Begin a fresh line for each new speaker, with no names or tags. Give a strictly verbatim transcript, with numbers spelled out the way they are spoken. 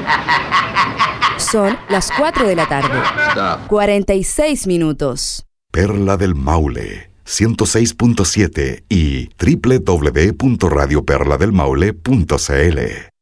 Son las cuatro de la tarde. cuarenta y seis minutos.
Perla del Maule, ciento seis punto siete y doble u doble u doble u punto radio perla del maule punto c l.